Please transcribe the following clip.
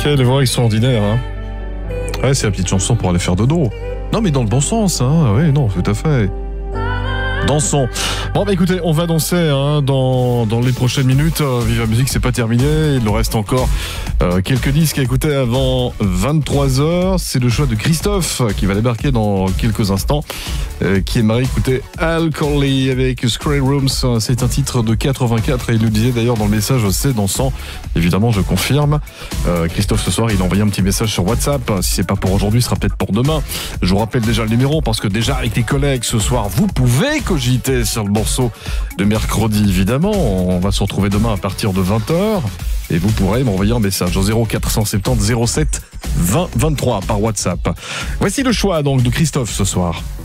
Quelle voix extraordinaire, hein. Ouais, c'est la petite chanson pour aller faire dodo. Non, mais dans le bon sens, hein. Oui, non, tout à fait. Dansons. Bon, bah écoutez, on va danser hein, dans les prochaines minutes. Viva Musique, c'est pas terminé. Il nous reste encore quelques disques à écouter avant 23h. C'est le choix de Christophe qui va débarquer dans quelques instants. Qui aimerait écouter Al Corley avec Screen Rooms. C'est un titre de 84 et il nous disait d'ailleurs dans le message, c'est dansant. Évidemment, je confirme. Christophe, ce soir, il a envoyé un petit message sur WhatsApp. Si c'est pas pour aujourd'hui, ce sera peut-être pour demain. Je vous rappelle déjà le numéro parce que déjà avec les collègues ce soir, vous pouvez cogiter sur le morceau de mercredi, évidemment. On va se retrouver demain à partir de 20h. Et vous pourrez m'envoyer un message au 0470 07 20 23 par WhatsApp. Voici le choix donc de Christophe ce soir.